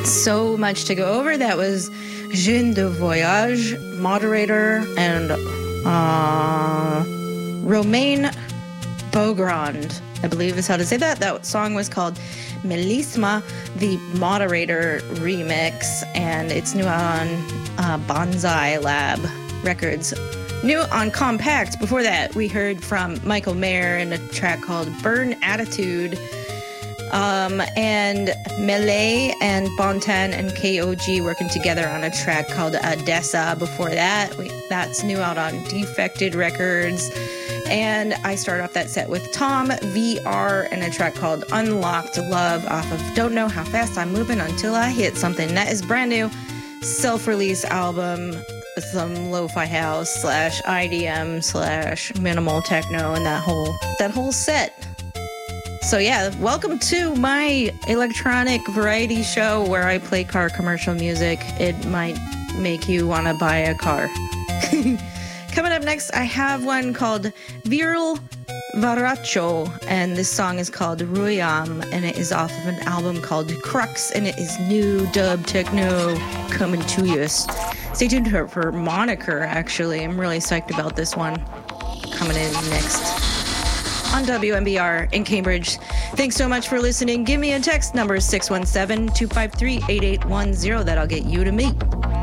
So much to go over. That was Jeune de Voyage, Moderator, and Romain Beaugrand, I believe is how to say that. That song was called Melisma, the Moderator remix, and it's new on Bonsai Lab Records. New on Compact. Before that, we heard from Michael Mayer in a track called Burn Attitude. And Melee and Bontan and KOG working together on a track called Odessa. Before that, that's new out on Defected Records. And I start off that set with Tom VR and a track called Unlocked Love off of Don't Know How Fast I'm Moving Until I Hit Something. That is brand new self-release album, some lo-fi house / IDM / minimal techno and that whole set. So yeah, welcome to my electronic variety show where I play car commercial music. It might make you want to buy a car. Coming up next, I have one called Viral Varacho, and this song is called Ruyam, and it is off of an album called Crux, and it is new dub techno coming to you. Stay tuned for Moniker, actually. I'm really psyched about this one coming in next on WMBR in Cambridge. Thanks so much for listening. Give me a text number 617-253-8810. That'll get you to me.